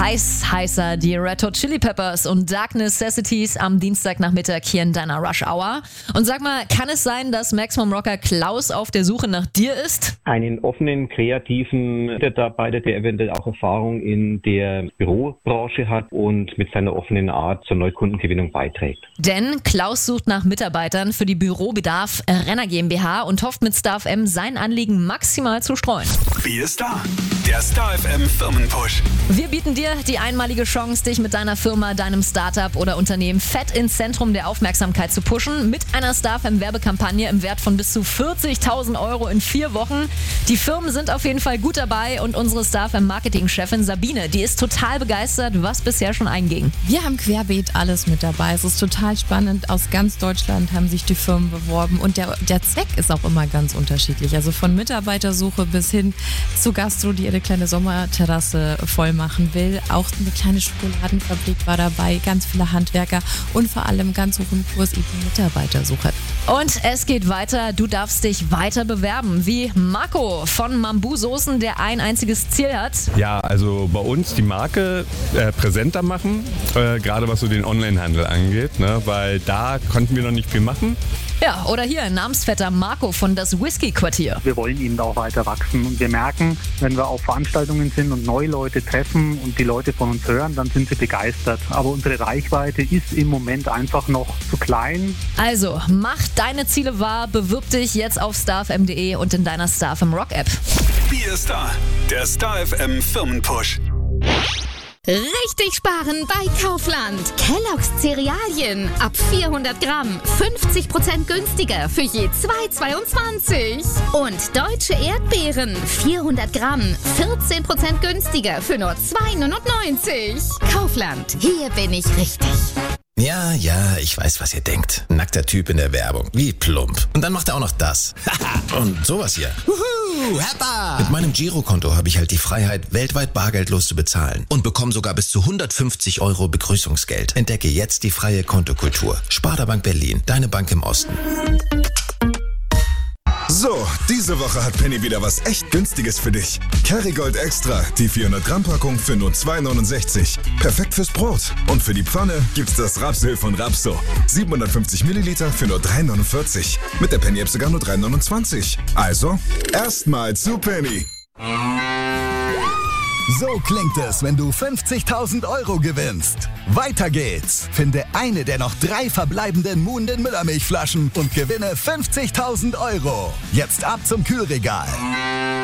Heißer, die Red Hot Chili Peppers und Dark Necessities am Dienstagnachmittag hier in deiner Rush Hour. Und sag mal, kann es sein, dass Maximum Rocker Klaus auf der Suche nach dir ist? Einen offenen, kreativen Mitarbeiter, der eventuell auch Erfahrung in der Bürobranche hat und mit seiner offenen Art zur Neukundengewinnung beiträgt. Denn Klaus sucht nach Mitarbeitern für die Bürobedarf Renner GmbH und hofft mit Star FM sein Anliegen maximal zu streuen. Wie ist da? Der Star FM Firmenpush. Wir bieten dir die einmalige Chance, dich mit deiner Firma, deinem Startup oder Unternehmen fett ins Zentrum der Aufmerksamkeit zu pushen mit einer Star FM Werbekampagne im Wert von bis zu 40.000 Euro in 4 Wochen. Die Firmen sind auf jeden Fall gut dabei und unsere Star FM Marketingchefin Sabine, die ist total begeistert, was bisher schon einging. Wir haben querbeet alles mit dabei. Es ist total spannend. Aus ganz Deutschland haben sich die Firmen beworben und der Zweck ist auch immer ganz unterschiedlich. Also von Mitarbeitersuche bis hin zu Gastro, die ihre kleine Sommerterrasse voll machen will. Auch eine kleine Schokoladenfabrik war dabei, ganz viele Handwerker und vor allem ganz hoch im Kurs eben Mitarbeitersuche. Und es geht weiter. Du darfst dich weiter bewerben, wie Marco von Mambu Soßen, der ein einziges Ziel hat. Ja, also bei uns die Marke präsenter machen, gerade was so den Onlinehandel angeht, ne? Weil da konnten wir noch nicht viel machen. Ja, oder hier Namensvetter Marco von das Whisky-Quartier. Wir wollen eben auch weiter wachsen und wir merken, wenn wir auf Veranstaltungen sind und neue Leute treffen und die Leute von uns hören, dann sind sie begeistert. Aber unsere Reichweite ist im Moment einfach noch zu klein. Also, mach deine Ziele wahr, bewirb dich jetzt auf starfm.de und in deiner Star FM Rock App. Wie ist da? Der Star FM Firmenpush. Richtig sparen bei Kaufland. Kellogg's Cerealien ab 400 Gramm 50% günstiger für je 2,22. Und deutsche Erdbeeren 400 Gramm 14% günstiger für nur 2,99. Kaufland, hier bin ich richtig. Ja, ich weiß, was ihr denkt. Nackter Typ in der Werbung. Wie plump. Und dann macht er auch noch das. Und sowas hier. Wuhu, Heppa! Mit meinem Girokonto habe ich halt die Freiheit, weltweit bargeldlos zu bezahlen. Und bekomme sogar bis zu 150 Euro Begrüßungsgeld. Entdecke jetzt die freie Kontokultur. Sparda Bank Berlin, deine Bank im Osten. So, diese Woche hat Penny wieder was echt Günstiges für dich. Kerrygold Extra, die 400-Gramm-Packung für nur 2,69. Perfekt fürs Brot. Und für die Pfanne gibt's das Rapsöl von Rapso. 750 Milliliter für nur 3,49. Mit der Penny-App sogar nur 3,29. Also, erstmal zu Penny. So klingt es, wenn du 50.000 Euro gewinnst. Weiter geht's. Finde eine der noch 3 verbleibenden Moon den Müllermilchflaschen und gewinne 50.000 Euro. Jetzt ab zum Kühlregal.